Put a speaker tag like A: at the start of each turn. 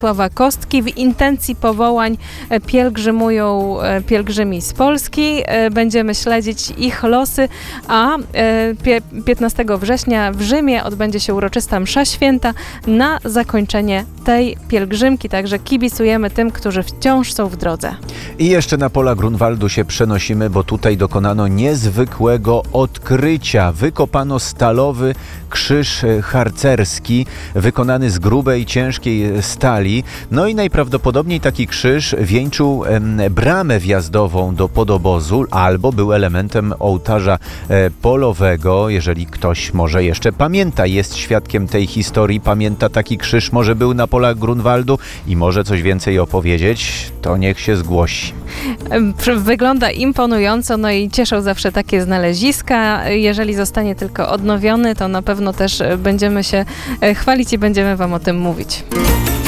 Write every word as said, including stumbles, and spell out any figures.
A: Sława Kostki. W intencji powołań pielgrzymują pielgrzymi z Polski. Będziemy śledzić ich losy, a piętnastego września w Rzymie odbędzie się uroczysta msza święta na zakończenie tej pielgrzymki, także kibicujemy tym, którzy wciąż są w drodze.
B: I jeszcze na pola Grunwaldu się przenosimy, bo tutaj dokonano niezwykłego odkrycia. Wykopano stalowy krzyż harcerski, wykonany z grubej, ciężkiej stali. No i najprawdopodobniej taki krzyż wieńczył bramę wjazdową do podobozu albo był elementem ołtarza polowego. Jeżeli ktoś może jeszcze pamięta, jest świadkiem tej historii, pamięta taki krzyż, może był na polach Grunwaldu i może coś więcej opowiedzieć, to niech się zgłosi.
A: Wygląda imponująco, no i cieszą zawsze takie znaleziska. Jeżeli zostanie tylko odnowiony, to na pewno też będziemy się chwalić i będziemy Wam o tym mówić.